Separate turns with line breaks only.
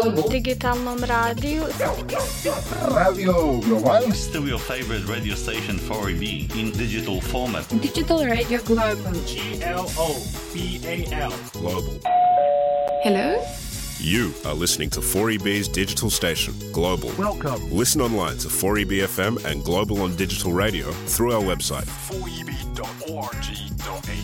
Digitalnom rádiu.
Radio Global.
Still your favorite radio station 4EB in digital format.
Digital Radio Global.
GLOBAL.
Global.
Hello?
You are listening to 4EB's digital station, Global.
Welcome.
Listen online to 4EB FM and Global on digital radio through our website.
4EB.org.au